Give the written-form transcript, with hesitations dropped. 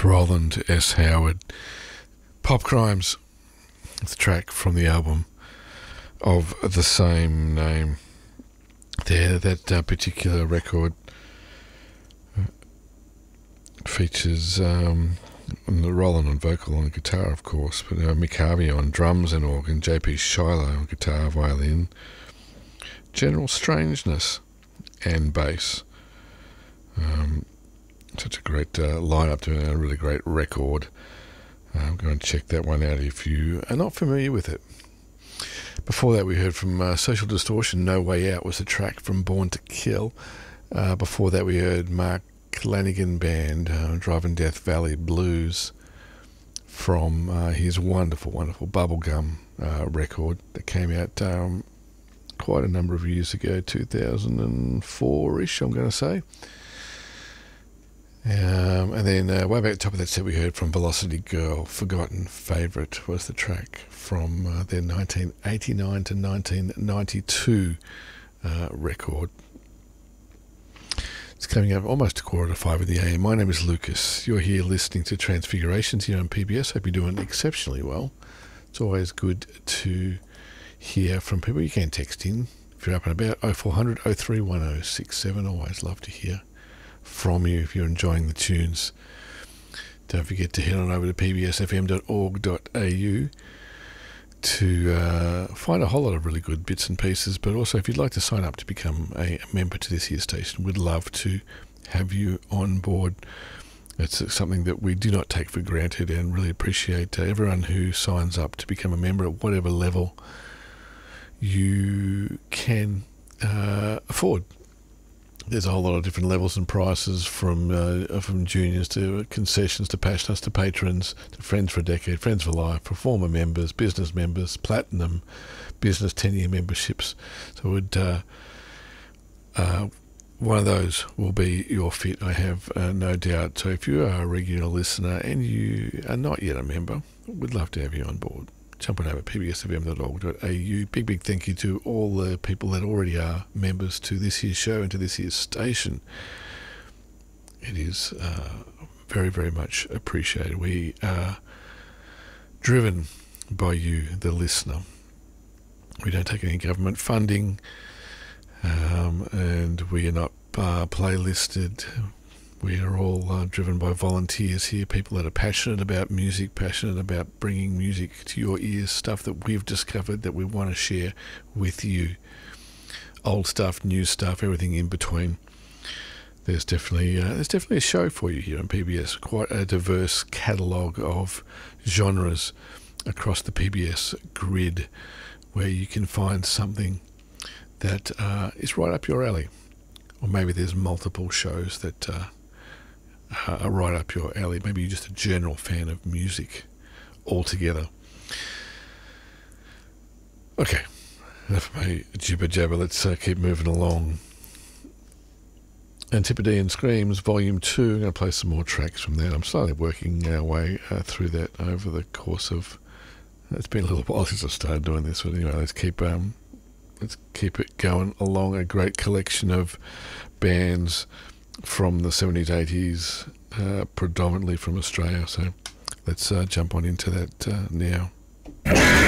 Roland S. Howard. Pop Crimes, the track from the album of the same name. There, that particular record features Roland on vocal and guitar, of course, but Mick Harvey on drums and organ, JP Shiloh on guitar, violin, General Strangeness and bass. Such a great lineup to a really great record. Go and check that one out if you are not familiar with it. Before that, we heard from Social Distortion, No Way Out was the track from Born to Kill. Before that, we heard Mark Lanigan Band, Driving Death Valley Blues, from his wonderful, wonderful Bubblegum record that came out quite a number of years ago, 2004-ish, I'm going to say. And then way back at the top of that set, we heard from Velocity Girl, Forgotten Favourite was the track from their 1989 to 1992 record. It's coming up almost 4:45 in the AM. My name is Lucas. You're here listening to Transfigurations here on PBS. Hope you're doing exceptionally well. It's always good to hear from people. You can text in if you're up and about, 0400 031067. Always love to hear from you if you're enjoying the tunes. Don't forget to head on over to pbsfm.org.au to find a whole lot of really good bits and pieces, but also if you'd like to sign up to become a member to this here station, we'd love to have you on board. It's something that we do not take for granted and really appreciate everyone who signs up to become a member at whatever level you can afford. There's a whole lot of different levels and prices, from juniors to concessions to passionate to patrons to friends for a decade, friends for life, performer members, business members, platinum, business 10-year memberships. So one of those will be your fit, I have no doubt. So if you are a regular listener and you are not yet a member, we'd love to have you on board. Jump on over pbsfm.org.au. Big thank you to all the people that already are members to this here show and to this here station. It is very, very much appreciated. We are driven by you, the listener. We don't take any government funding, and we are not playlisted. We are all driven by volunteers here, people that are passionate about music, passionate about bringing music to your ears, stuff that we've discovered that we want to share with you. Old stuff, new stuff, everything in between. There's definitely a show for you here on PBS. Quite a diverse catalogue of genres across the PBS grid, where you can find something that is right up your alley. Or maybe there's multiple shows that are right up your alley. Maybe you're just a general fan of music altogether. Okay, enough of my jibber jabber. Let's keep moving along. Antipodean Screams Volume 2. I'm going to play some more tracks from that. I'm slowly working our way through that over the course of... It's been a little while since I started doing this, but anyway, let's keep it going along. A great collection of bands from the 70s, 80s, predominantly from Australia. So let's jump on into that now.